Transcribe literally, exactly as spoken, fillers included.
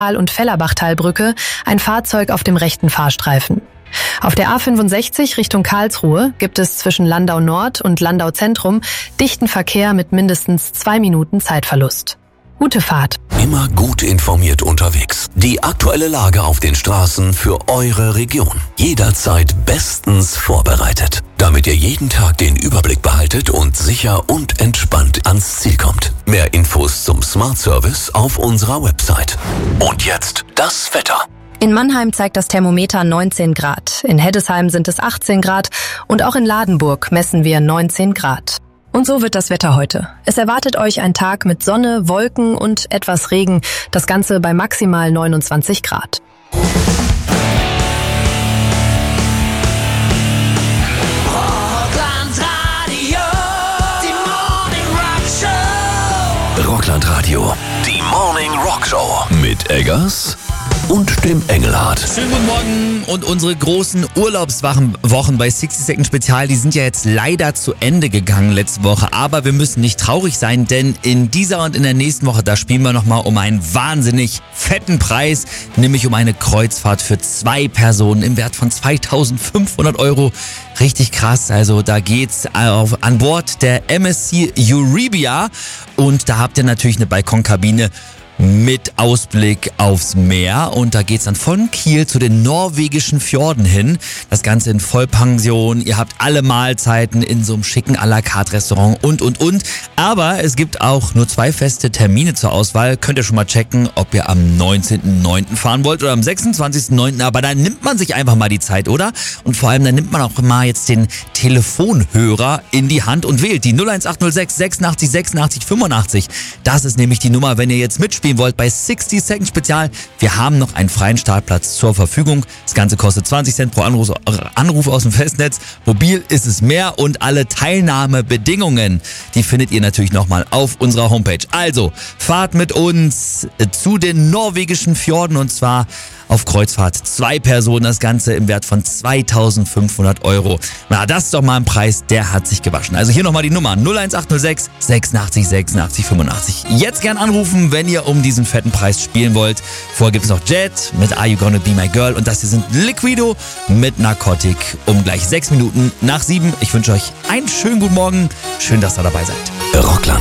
und Fellerbachtalbrücke ein Fahrzeug auf dem rechten Fahrstreifen. Auf der A fünfundsechzig Richtung Karlsruhe gibt es zwischen Landau Nord und Landau Zentrum dichten Verkehr mit mindestens zwei Minuten Zeitverlust. Gute Fahrt. Immer gut informiert unterwegs. Die aktuelle Lage auf den Straßen für eure Region. Jederzeit bestens vorbereitet, damit ihr jeden Tag den Überblick behaltet und sicher und entspannt ans Ziel kommt. Mehr Infos zum Smart Service auf unserer Website. Und jetzt das Wetter. In Mannheim zeigt das Thermometer neunzehn Grad, in Heddesheim sind es achtzehn Grad und auch in Ladenburg messen wir neunzehn Grad. Und so wird das Wetter heute. Es erwartet euch ein Tag mit Sonne, Wolken und etwas Regen, das Ganze bei maximal neunundzwanzig Grad. Rocklandradio, die Morning Rock Show mit Eggers und dem Engelhardt. Schönen guten Morgen und unsere großen Urlaubswochen Wochen bei sixty Second Spezial, die sind ja jetzt leider zu Ende gegangen letzte Woche, aber wir müssen nicht traurig sein, denn in dieser und in der nächsten Woche, da spielen wir nochmal um einen wahnsinnig fetten Preis, nämlich um eine Kreuzfahrt für zwei Personen im Wert von zweitausendfünfhundert Euro. Richtig krass, also da geht's auf, an Bord der M S C Euribia und da habt ihr natürlich eine Balkonkabine mit Ausblick aufs Meer und da geht's dann von Kiel zu den norwegischen Fjorden hin. Das Ganze in Vollpension, ihr habt alle Mahlzeiten in so einem schicken à la carte Restaurant und und und. Aber es gibt auch nur zwei feste Termine zur Auswahl. Könnt ihr schon mal checken, ob ihr am neunzehnten neunten fahren wollt oder am sechsundzwanzigsten neunten Aber dann nimmt man sich einfach mal die Zeit, oder? Und vor allem, dann nimmt man auch mal jetzt den Telefonhörer in die Hand und wählt die null eins acht null sechs sechsundachtzig sechsundachtzig fünfundachtzig. Das ist nämlich die Nummer, wenn ihr jetzt mitspielen wollt bei sixty Second Spezial. Wir haben noch einen freien Startplatz zur Verfügung. Das Ganze kostet zwanzig Cent pro Anruf, Anruf aus dem Festnetz. Mobil ist es mehr und alle Teilnahmebedingungen, die findet ihr natürlich nochmal auf unserer Homepage. Also, fahrt mit uns zu den norwegischen Fjorden und zwar auf Kreuzfahrt. Zwei Personen, das Ganze im Wert von zweitausendfünfhundert Euro. Na, das ist doch mal ein Preis, der hat sich gewaschen. Also hier nochmal die Nummer null eins acht null sechs sechsundachtzig sechsundachtzig fünfundachtzig. Jetzt gern anrufen, wenn ihr um diesen fetten Preis spielen wollt. Vorher gibt es noch Jet mit Are You Gonna Be My Girl und das hier sind Liquido mit Narcotic um gleich sechs Minuten nach sieben. Ich wünsche euch einen schönen guten Morgen. Schön, dass ihr dabei seid. Rockland.